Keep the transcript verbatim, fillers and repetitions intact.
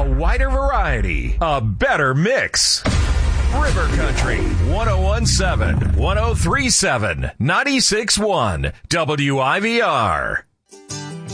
A wider variety, a better mix. River Country, one oh one point seven, one oh three point seven, ninety-six point one, W I V R.